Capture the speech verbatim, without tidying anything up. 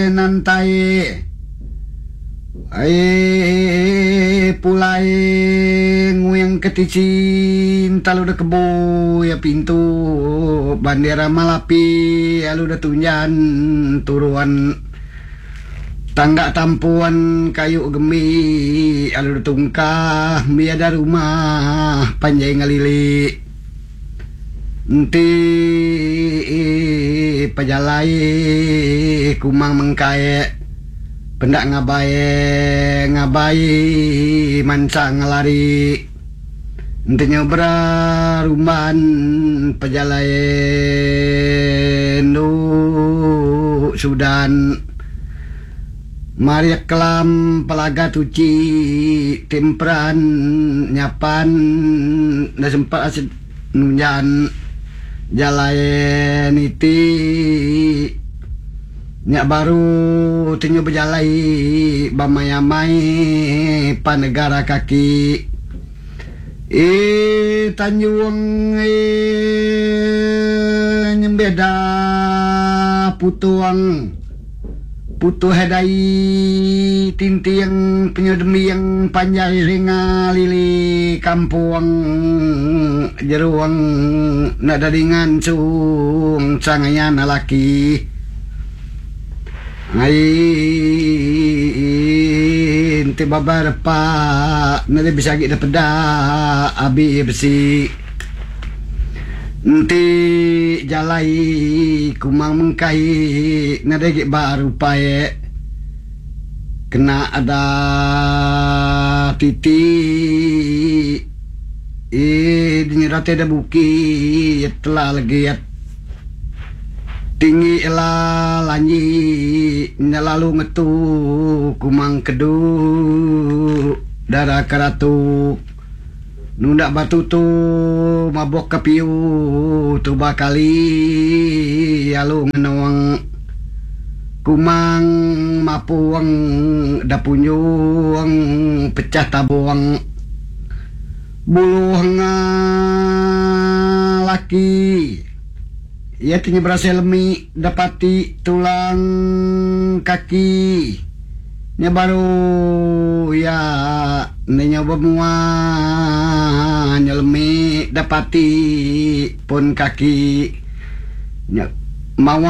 nantai ai pulai nguyang keticin talu da kebo ya pintu bandera Malapi alu da tunjan turuan tangga tampuan kayu gemi alu da tungkah miada rumah panjai ngalili enti pajalai kumang mengkae pendak ngabaye ngabayi manca ngelari entinya beraruman pajalai nu sudan Maria kelam pelaga tuci timperan nyapan na sempat asid nunyan jalain iti nyak baru tinyo berjalai bamayamai panegara kaki eh tanjung eh nyembeda putuang putu hedai tintiang penyodemi yang panjai ringa lili kampung jeruang nada dengan cung cangayan laki ai inti babar pa nade bisa gida peda abi besi enti jalai kumang mengkai nade baru pae kena ada titi eh dinyerate da buki telah lagi tinggi ela lanyi nyalalu ngetu kumang kedu darah karatu nundak batu tu mabok kapiu tu bakali alu ngenawang kumang mapuang dapunyuang pecah tabuang buluh laki ia tinggi berhasil lemi dapati tulang kaki nya baru ya nyoba mua nyelemi dapati pun kaki nya mau